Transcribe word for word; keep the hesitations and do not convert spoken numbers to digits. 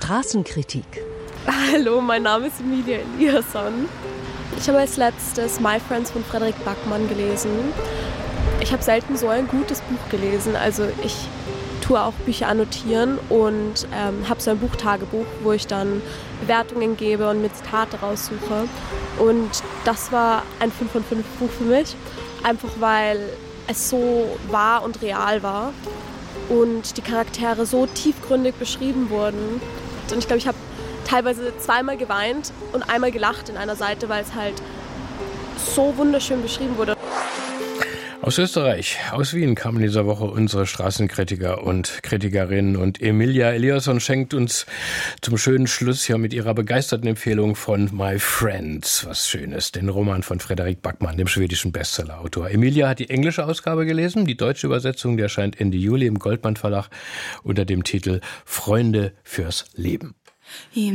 Straßenkritik. Hallo, mein Name ist Emilia Eliasson. Ich habe als letztes My Friends von Frederik Backman gelesen. Ich habe selten so ein gutes Buch gelesen. Also ich tue auch Bücher annotieren und ähm, habe so ein Buchtagebuch, wo ich dann Bewertungen gebe und mir Zitate raussuche. Und das war ein fünf von fünf Buch für mich, einfach weil es so wahr und real war und die Charaktere so tiefgründig beschrieben wurden. Und ich glaube, ich habe teilweise zweimal geweint und einmal gelacht in einer Seite, weil es halt so wunderschön beschrieben wurde. Aus Österreich, aus Wien kamen in dieser Woche unsere Straßenkritiker und Kritikerinnen, und Emilia Eliasson schenkt uns zum schönen Schluss hier mit ihrer begeisterten Empfehlung von My Friends was Schönes, den Roman von Frederik Backman, dem schwedischen Bestsellerautor. Emilia hat die englische Ausgabe gelesen, die deutsche Übersetzung, die erscheint Ende Juli im Goldmann Verlag unter dem Titel Freunde fürs Leben.